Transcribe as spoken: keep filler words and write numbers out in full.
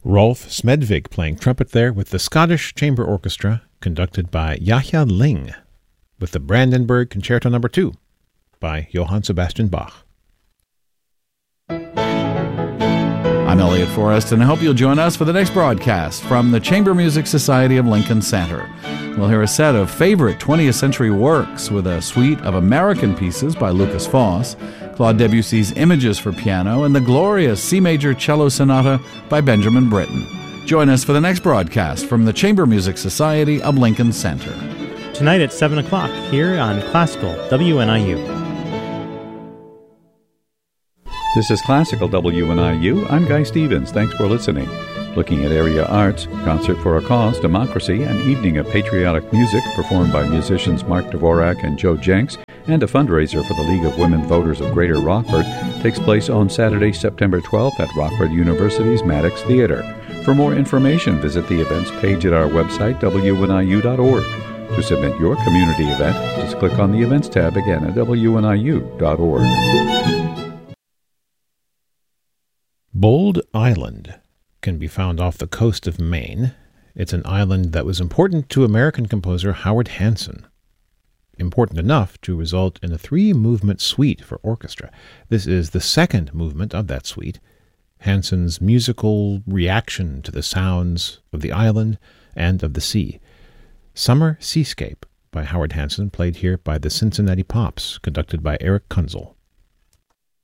Rolf Smedvig playing trumpet there with the Scottish Chamber Orchestra, conducted by Yahya Ling, with the Brandenburg Concerto Number two by Johann Sebastian Bach. I'm Elliot Forrest, and I hope you'll join us for the next broadcast from the Chamber Music Society of Lincoln Center. We'll hear a set of favorite twentieth century works with a suite of American pieces by Lukas Foss, Claude Debussy's Images for Piano, and the glorious C Major Cello Sonata by Benjamin Britten. Join us for the next broadcast from the Chamber Music Society of Lincoln Center. Tonight at seven o'clock here on Classical W N I U. This is Classical W N I U. I'm Guy Stevens. Thanks for listening. Looking at area arts, Concert for a Cause, Democracy, an evening of patriotic music performed by musicians Mark Dvorak and Joe Jenks, and a fundraiser for the League of Women Voters of Greater Rockford takes place on Saturday, September twelfth at Rockford University's Maddox Theater. For more information, visit the events page at our website, W N I U dot org. To submit your community event, just click on the Events tab again at W N I U dot org. Bold Island can be found off the coast of Maine. It's an island that was important to American composer Howard Hanson. Important enough to result in a three-movement suite for orchestra. This is the second movement of that suite. Hanson's musical reaction to the sounds of the island and of the sea. Summer Seascape by Howard Hanson, played here by the Cincinnati Pops, conducted by Eric Kunzel.